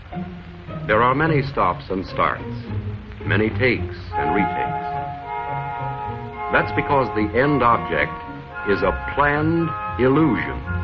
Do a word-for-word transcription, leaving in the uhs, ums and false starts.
There are many stops and starts, many takes and retakes. That's because the end object is a planned illusion.